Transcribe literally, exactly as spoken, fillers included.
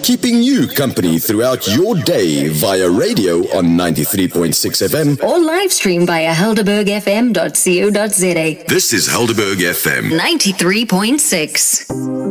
keeping you company throughout your day via radio on ninety-three point six F M or live stream via helderberg f m dot co dot z a. This is Helderberg F M ninety-three point six.